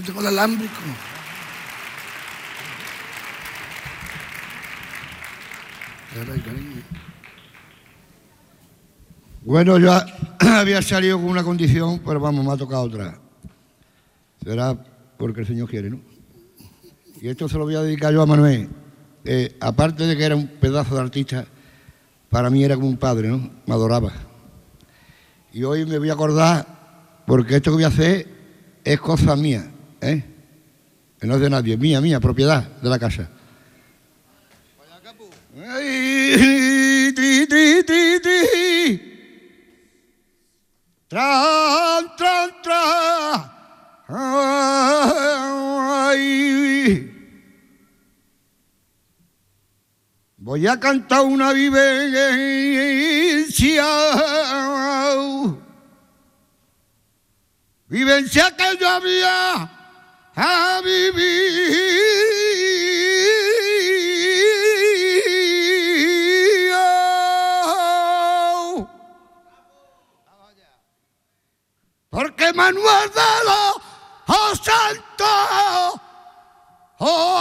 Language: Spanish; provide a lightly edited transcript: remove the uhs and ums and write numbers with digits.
Ponte con el alámbrico. Bueno, yo había salido con una condición, pero vamos, me ha tocado otra. Será porque el Señor quiere, ¿no? Y esto se lo voy a dedicar yo a Manuel. Aparte de que era un pedazo de artista, para mí era como un padre, ¿no? Me adoraba. Y hoy me voy a acordar, porque esto que voy a hacer es cosa mía, ¿eh? Que no es de nadie, mía, propiedad de la casa. Ay, ti, ti, ti, ti. Tran. Ay. Voy a cantar una vivencia que yo había a vivir. Porque Manuel de los Santos